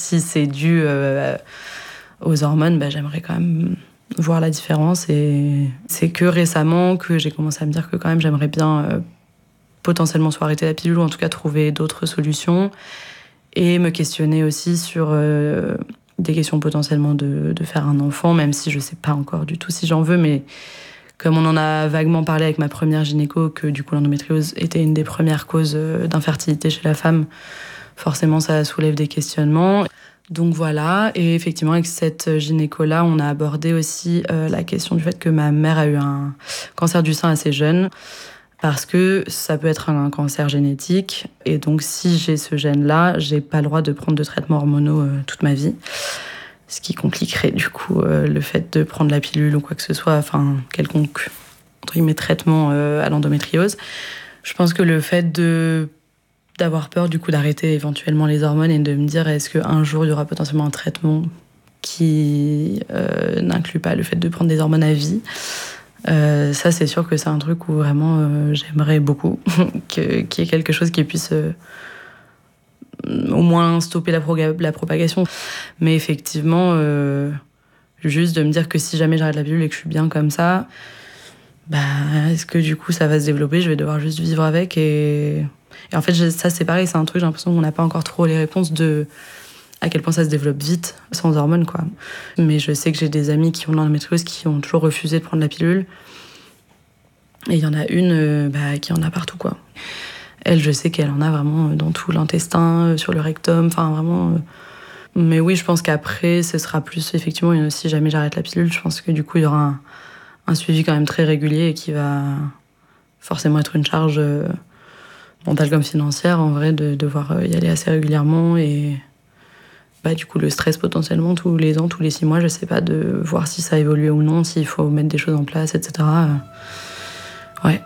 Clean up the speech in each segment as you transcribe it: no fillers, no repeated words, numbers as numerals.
si c'est dû aux hormones, j'aimerais quand même voir la différence. Et c'est que récemment que j'ai commencé à me dire que quand même j'aimerais bien potentiellement soit arrêter la pilule ou en tout cas trouver d'autres solutions. Et me questionner aussi sur des questions potentiellement de faire un enfant, même si je sais pas encore du tout si j'en veux, mais comme on en a vaguement parlé avec ma première gynéco, que du coup l'endométriose était une des premières causes d'infertilité chez la femme, forcément ça soulève des questionnements. Donc voilà, et effectivement avec cette gynéco-là, on a abordé aussi la question du fait que ma mère a eu un cancer du sein assez jeune, parce que ça peut être un cancer génétique, et donc si j'ai ce gène-là, j'ai pas le droit de prendre de traitements hormonaux toute ma vie. Ce qui compliquerait du coup le fait de prendre la pilule ou quoi que ce soit, enfin quelconque entre guillemets traitement à l'endométriose. Je pense que le fait d'avoir peur du coup d'arrêter éventuellement les hormones et de me dire est-ce qu'un jour il y aura potentiellement un traitement qui n'inclut pas le fait de prendre des hormones à vie, ça c'est sûr que c'est un truc où vraiment j'aimerais beaucoup qu'il y ait quelque chose qui puisse au moins stopper la propagation. Mais effectivement, juste de me dire que si jamais j'arrête la pilule et que je suis bien comme ça, est-ce que du coup ça va se développer, je vais devoir juste vivre avec. Et en fait, ça c'est pareil, c'est un truc, j'ai l'impression qu'on n'a pas encore trop les réponses de à quel point ça se développe vite sans hormones, quoi. Mais je sais que j'ai des amis qui ont l'endométriose qui ont toujours refusé de prendre la pilule. Et il y en a une qui en a partout, quoi. Elle, je sais qu'elle en a vraiment dans tout l'intestin, sur le rectum, enfin vraiment. Mais oui, je pense qu'après, ce sera plus effectivement, si jamais j'arrête la pilule, je pense que du coup, il y aura un suivi quand même très régulier et qui va forcément être une charge mentale comme financière, en vrai, de devoir y aller assez régulièrement. Et du coup, le stress potentiellement tous les ans, tous les 6 mois, je sais pas, de voir si ça a évolué ou non, s'il faut mettre des choses en place, etc. Ouais.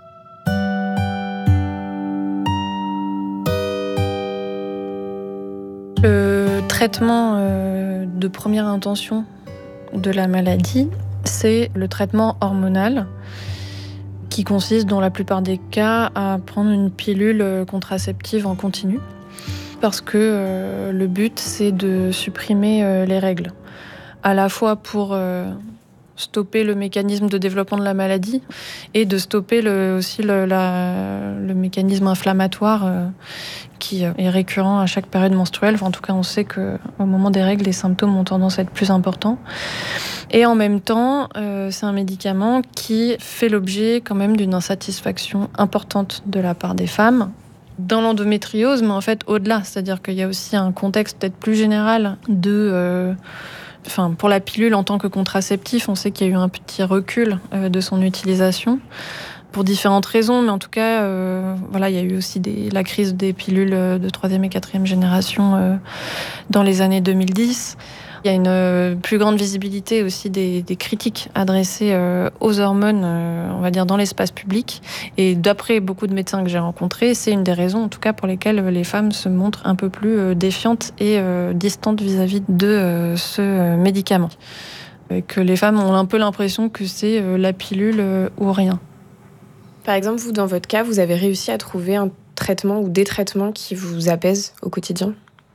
Le traitement de première intention de la maladie, c'est le traitement hormonal qui consiste dans la plupart des cas à prendre une pilule contraceptive en continu parce que le but c'est de supprimer les règles, à la fois pour stopper le mécanisme de développement de la maladie et de stopper aussi le mécanisme inflammatoire qui est récurrent à chaque période menstruelle. Enfin, en tout cas, on sait qu'au moment des règles, les symptômes ont tendance à être plus importants. Et en même temps, c'est un médicament qui fait l'objet quand même d'une insatisfaction importante de la part des femmes dans l'endométriose, mais en fait au-delà. C'est-à-dire qu'il y a aussi un contexte peut-être plus général pour la pilule en tant que contraceptif, on sait qu'il y a eu un petit recul de son utilisation pour différentes raisons, mais en tout cas, il y a eu aussi la crise des pilules de 3e et 4e génération dans les années 2010. Il y a une plus grande visibilité aussi des critiques adressées aux hormones, on va dire, dans l'espace public. Et d'après beaucoup de médecins que j'ai rencontrés, c'est une des raisons, en tout cas, pour lesquelles les femmes se montrent un peu plus défiantes et distantes vis-à-vis de ce médicament. Et que les femmes ont un peu l'impression que c'est la pilule ou rien. Par exemple, vous, dans votre cas, vous avez réussi à trouver un traitement ou des traitements qui vous apaisent au quotidien ?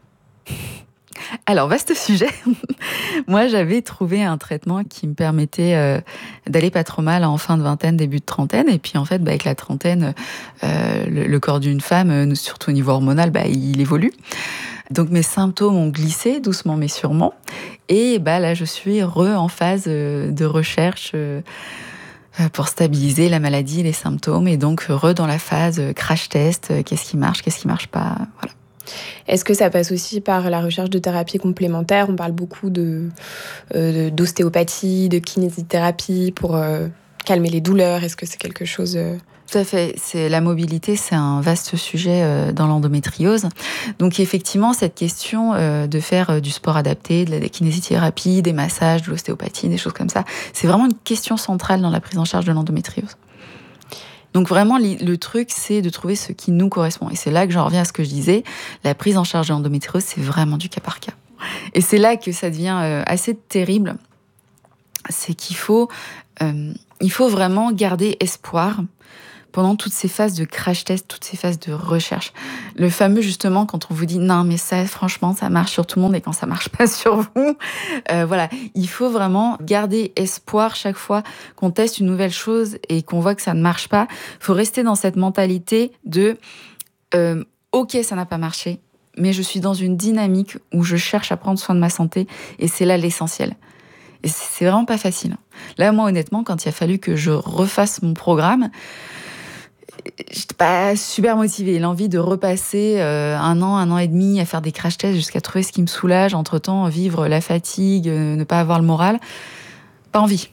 Alors, vaste sujet. Moi, j'avais trouvé un traitement qui me permettait d'aller pas trop mal en fin de vingtaine, début de trentaine. Et puis, en fait, avec la trentaine, le corps d'une femme, surtout au niveau hormonal, il évolue. Donc, mes symptômes ont glissé doucement mais sûrement. Et là, je suis en phase de recherche pour stabiliser la maladie, les symptômes. Et donc, dans la phase crash test, qu'est-ce qui marche pas, voilà. Est-ce que ça passe aussi par la recherche de thérapies complémentaires ? On parle beaucoup d'ostéopathie, de kinésithérapie pour calmer les douleurs. Est-ce que c'est quelque chose... Tout à fait. La mobilité, c'est un vaste sujet dans l'endométriose. Donc effectivement, cette question de faire du sport adapté, de la kinésithérapie, des massages, de l'ostéopathie, des choses comme ça, c'est vraiment une question centrale dans la prise en charge de l'endométriose. Donc vraiment, le truc, c'est de trouver ce qui nous correspond. Et c'est là que j'en reviens à ce que je disais. La prise en charge de l'endométriose, c'est vraiment du cas par cas. Et c'est là que ça devient assez terrible. C'est qu'il faut vraiment garder espoir pendant toutes ces phases de crash test, toutes ces phases de recherche. Le fameux, justement, quand on vous dit « Non, mais ça, franchement, ça marche sur tout le monde » et quand ça marche pas sur vous, voilà. Il faut vraiment garder espoir chaque fois qu'on teste une nouvelle chose et qu'on voit que ça ne marche pas. Il faut rester dans cette mentalité de « Ok, ça n'a pas marché, mais je suis dans une dynamique où je cherche à prendre soin de ma santé et c'est là l'essentiel. » Et c'est vraiment pas facile. Là, moi, honnêtement, quand il a fallu que je refasse mon programme, j'étais pas super motivée. L'envie de repasser 1 an et demi à faire des crash tests jusqu'à trouver ce qui me soulage. Entre-temps, vivre la fatigue, ne pas avoir le moral. Pas envie.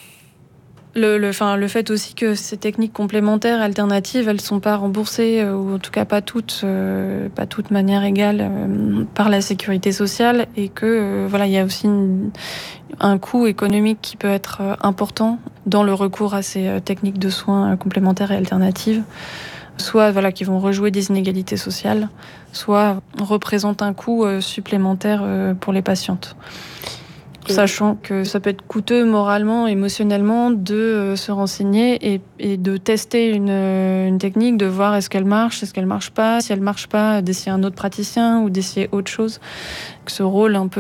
Le fait aussi que ces techniques complémentaires, alternatives, elles sont pas remboursées, ou en tout cas pas toutes de manière égale par la sécurité sociale, et que il y a aussi un coût économique qui peut être important dans le recours à ces techniques de soins complémentaires et alternatives, soit qui vont rejouer des inégalités sociales, soit représentent un coût supplémentaire pour les patientes. Sachant que ça peut être coûteux moralement, émotionnellement, de se renseigner et de tester une technique, de voir est-ce qu'elle marche pas. Si elle marche pas, d'essayer un autre praticien ou d'essayer autre chose. Ce rôle un peu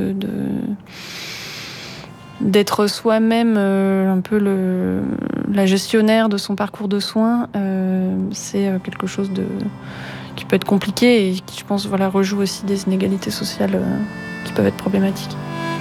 d'être soi-même un peu la gestionnaire de son parcours de soins, c'est quelque chose qui peut être compliqué et qui, je pense, rejoue aussi des inégalités sociales qui peuvent être problématiques.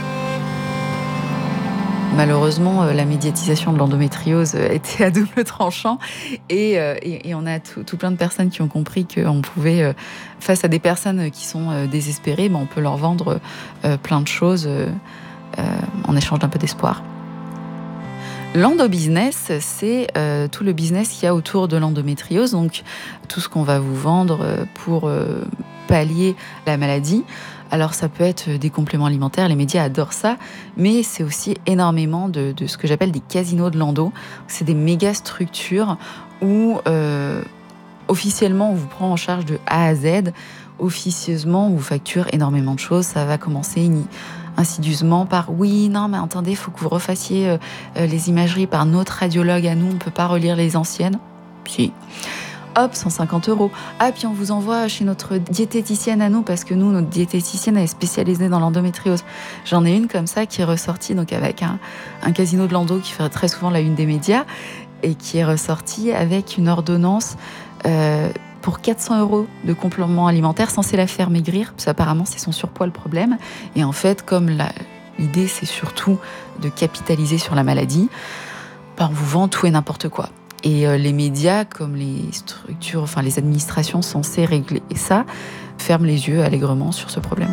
Malheureusement, la médiatisation de l'endométriose était à double tranchant et on a tout plein de personnes qui ont compris qu'on pouvait, face à des personnes qui sont désespérées, on peut leur vendre plein de choses en échange d'un peu d'espoir. L'endobusiness, c'est tout le business qu'il y a autour de l'endométriose, donc tout ce qu'on va vous vendre pour pallier la maladie. Alors ça peut être des compléments alimentaires, les médias adorent ça, mais c'est aussi énormément de ce que j'appelle des casinos de l'endo. C'est des méga structures où officiellement on vous prend en charge de A à Z, officieusement on vous facture énormément de choses. Ça va commencer insidieusement par « oui, non, mais attendez, il faut que vous refassiez les imageries par notre radiologue à nous, on ne peut pas relire les anciennes. » Si. Hop, 150 €. Ah, puis on vous envoie chez notre diététicienne à nous, parce que nous, notre diététicienne, elle est spécialisée dans l'endométriose. J'en ai une comme ça qui est ressortie donc avec un casino de l'endo qui fait très souvent la une des médias et qui est ressortie avec une ordonnance pour 400 € de compléments alimentaires censés la faire maigrir, parce qu'apparemment c'est son surpoids le problème. Et en fait, comme l'idée c'est surtout de capitaliser sur la maladie, on vous vend tout et n'importe quoi. Et les médias, comme les structures, les administrations censées régler ça, ferment les yeux allègrement sur ce problème.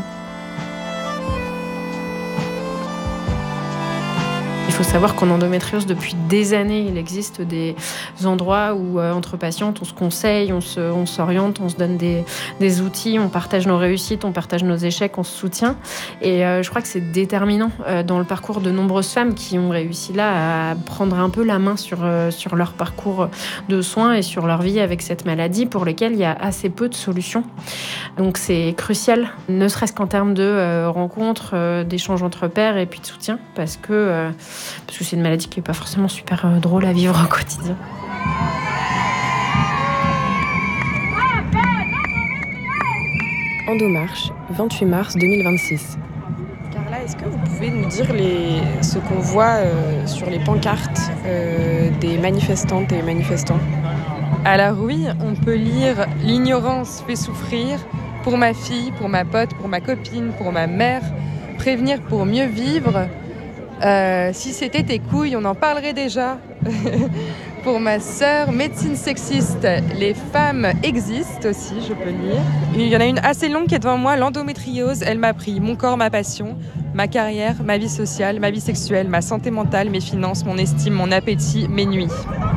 Il faut savoir qu'en endométriose, depuis des années, il existe des endroits où, entre patientes, on se conseille, on s'oriente, on se donne des outils, on partage nos réussites, on partage nos échecs, on se soutient. Et je crois que c'est déterminant dans le parcours de nombreuses femmes qui ont réussi là à prendre un peu la main sur leur parcours de soins et sur leur vie avec cette maladie pour lesquelles il y a assez peu de solutions. Donc c'est crucial, ne serait-ce qu'en termes de rencontres, d'échanges entre pairs et puis de soutien, parce que c'est une maladie qui n'est pas forcément super drôle à vivre au quotidien. Endomarche, 28 mars 2026. Carla, est-ce que vous pouvez nous dire ce qu'on voit sur les pancartes des manifestantes et manifestants ? Alors oui, on peut lire « L'ignorance fait souffrir », « Pour ma fille, pour ma pote, pour ma copine, pour ma mère, prévenir pour mieux vivre ». Si c'était tes couilles, on en parlerait déjà. Pour ma sœur, médecine sexiste, les femmes existent aussi, je peux lire. Il y en a une assez longue qui est devant moi, l'endométriose. Elle m'a pris mon corps, ma passion, ma carrière, ma vie sociale, ma vie sexuelle, ma santé mentale, mes finances, mon estime, mon appétit, mes nuits.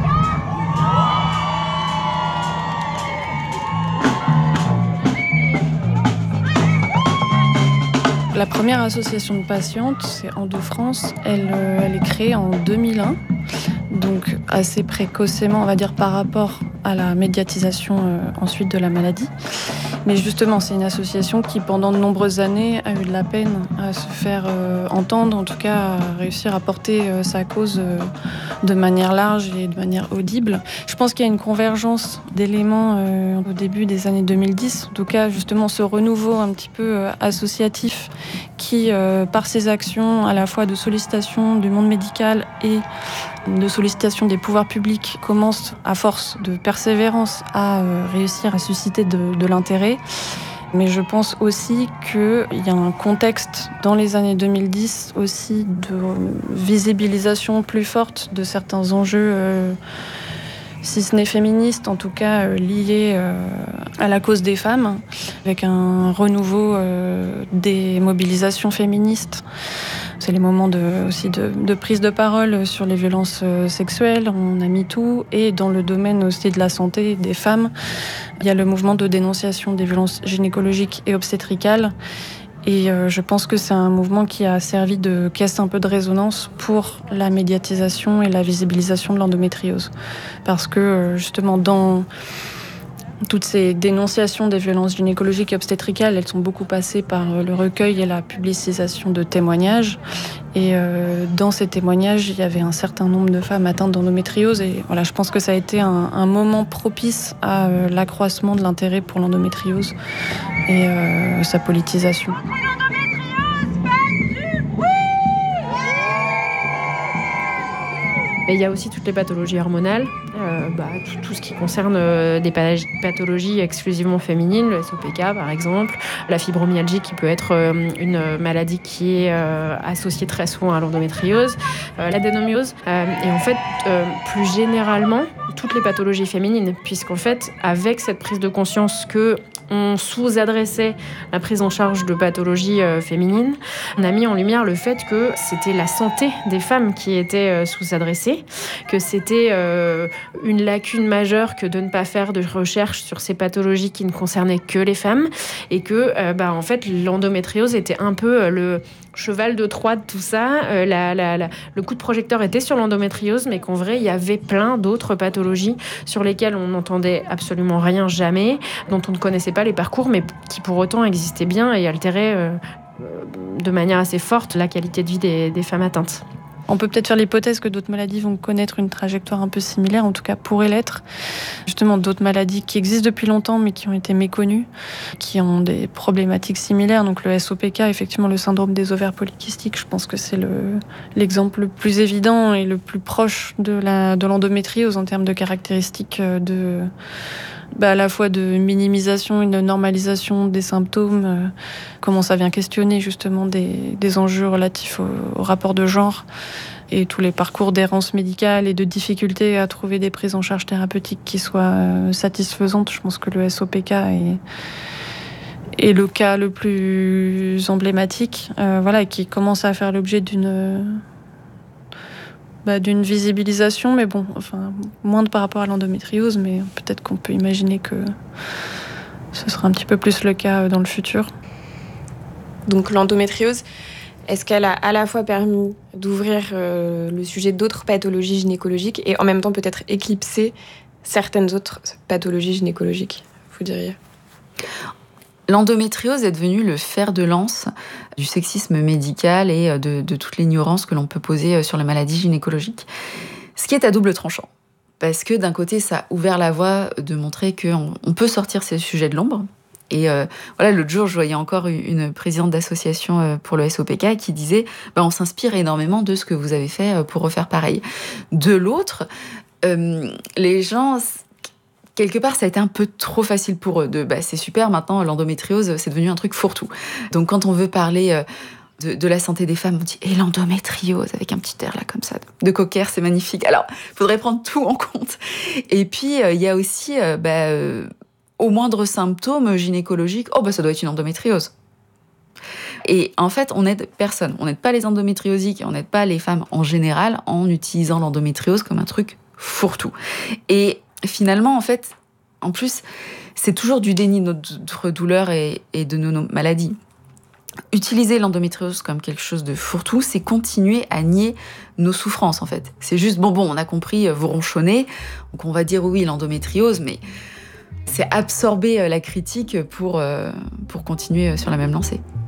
La première association de patientes, c'est Endo-France. Elle est créée en 2001, donc assez précocement, on va dire, par rapport à la médiatisation ensuite de la maladie. Mais justement, c'est une association qui, pendant de nombreuses années, a eu de la peine à se faire entendre, en tout cas à réussir à porter sa cause de manière large et de manière audible. Je pense qu'il y a une convergence d'éléments au début des années 2010, en tout cas justement ce renouveau un petit peu associatif qui, par ses actions à la fois de sollicitation du monde médical et de sollicitation des pouvoirs publics, commence à force de persévérance à réussir à susciter de l'intérêt. Mais je pense aussi qu'il y a un contexte dans les années 2010 aussi de visibilisation plus forte de certains enjeux, si ce n'est féministes, en tout cas liés à la cause des femmes, avec un renouveau des mobilisations féministes. C'est les moments aussi de prise de parole sur les violences sexuelles, on a mis tout, et dans le domaine aussi de la santé des femmes, il y a le mouvement de dénonciation des violences gynécologiques et obstétricales. Et je pense que c'est un mouvement qui a servi de caisse un peu de résonance pour la médiatisation et la visibilisation de l'endométriose. Parce que justement, dans toutes ces dénonciations des violences gynécologiques et obstétricales, elles sont beaucoup passées par le recueil et la publicisation de témoignages. Et dans ces témoignages, il y avait un certain nombre de femmes atteintes d'endométriose. Et voilà, je pense que ça a été un moment propice à l'accroissement de l'intérêt pour l'endométriose et sa politisation. Et il y a aussi toutes les pathologies hormonales, tout ce qui concerne des pathologies exclusivement féminines, le SOPK par exemple, la fibromyalgie qui peut être une maladie qui est associée très souvent à l'endométriose, l'adénomiose, et en fait, plus généralement, toutes les pathologies féminines, puisqu'en fait, avec cette prise de conscience que on sous-adressait la prise en charge de pathologies féminines, on a mis en lumière le fait que c'était la santé des femmes qui était sous-adressée, que c'était une lacune majeure que de ne pas faire de recherche sur ces pathologies qui ne concernaient que les femmes, et que en fait l'endométriose était un peu le cheval de Troie de tout ça. Le coup de projecteur était sur l'endométriose, mais qu'en vrai il y avait plein d'autres pathologies sur lesquelles on n'entendait absolument rien jamais, dont on ne connaissait pas les parcours, mais qui pour autant existaient bien et altéraient de manière assez forte la qualité de vie des femmes atteintes. On peut peut-être faire l'hypothèse que d'autres maladies vont connaître une trajectoire un peu similaire, en tout cas pourraient l'être. Justement, d'autres maladies qui existent depuis longtemps mais qui ont été méconnues, qui ont des problématiques similaires. Donc le SOPK, effectivement le syndrome des ovaires polykystiques, je pense que c'est l'exemple le plus évident et le plus proche de l'endométriose en termes de caractéristiques à la fois de minimisation et de normalisation des symptômes, comment ça vient questionner justement des enjeux relatifs au rapport de genre et tous les parcours d'errance médicale et de difficulté à trouver des prises en charge thérapeutiques qui soient satisfaisantes. Je pense que le SOPK est le cas le plus emblématique, et qui commence à faire l'objet d'une visibilisation, mais moindre par rapport à l'endométriose, mais peut-être qu'on peut imaginer que ce sera un petit peu plus le cas dans le futur. Donc l'endométriose, est-ce qu'elle a à la fois permis d'ouvrir le sujet d'autres pathologies gynécologiques et en même temps peut-être éclipser certaines autres pathologies gynécologiques, vous diriez ? L'endométriose est devenue le fer de lance du sexisme médical et de toute l'ignorance que l'on peut poser sur les maladies gynécologiques. Ce qui est à double tranchant. Parce que d'un côté, ça a ouvert la voie de montrer qu'on peut sortir ces sujets de l'ombre. Et l'autre jour, je voyais encore une présidente d'association pour le SOPK qui disait on s'inspire énormément de ce que vous avez fait pour refaire pareil. De l'autre, les gens... Quelque part, ça a été un peu trop facile pour eux. C'est super, maintenant, l'endométriose, c'est devenu un truc fourre-tout. Donc, quand on veut parler de la santé des femmes, on dit « Et l'endométriose ?» avec un petit air là, comme ça, de cocker, c'est magnifique. Alors, il faudrait prendre tout en compte. Et puis, il y a aussi, au moindre symptôme gynécologique, ça doit être une endométriose. Et en fait, on n'aide personne. On n'aide pas les endométriosiques, on n'aide pas les femmes en général en utilisant l'endométriose comme un truc fourre-tout. Et finalement, en fait, en plus, c'est toujours du déni de notre douleur et de nos maladies. Utiliser l'endométriose comme quelque chose de fourre-tout, c'est continuer à nier nos souffrances, en fait. C'est juste, on a compris, vous ronchonnez, donc on va dire oui, l'endométriose, mais C'est absorber la critique pour continuer sur la même lancée.